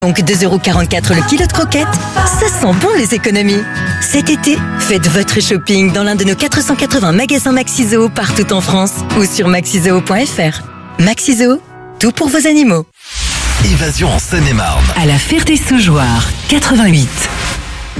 Donc 2,44 € le kilo de croquettes, ça sent bon les économies. Cet été, faites votre shopping dans l'un de nos 480 magasins Maxi-Zoo partout en France ou sur maxizoo.fr. Maxi-Zoo, tout pour vos animaux. Évasion en Seine-et-Marne. À la Ferté-Soujoire, 88.